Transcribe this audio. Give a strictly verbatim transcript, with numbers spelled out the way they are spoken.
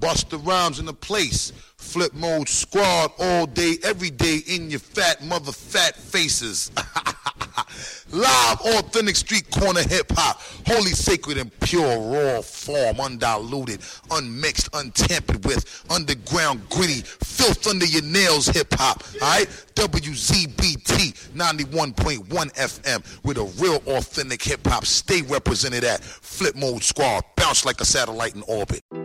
Busta Rhymes in the place. Flip Mode Squad all day, every day in your fat mother fat faces. Live, authentic street corner hip hop. Holy, sacred, and pure, raw form. Undiluted, unmixed, untampered with. Underground, gritty, filth under your nails hip hop. Alright? W Z B T ninety-one point one F M with a real authentic hip hop. Stay represented at Flip Mode Squad. Bounce like a satellite in orbit.